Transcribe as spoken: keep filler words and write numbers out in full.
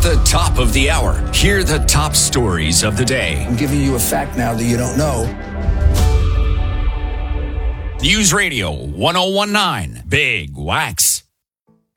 the top of the hour, hear the top stories of the day. I'm giving you a fact now that you don't know. News Radio one oh one nine Big Wax.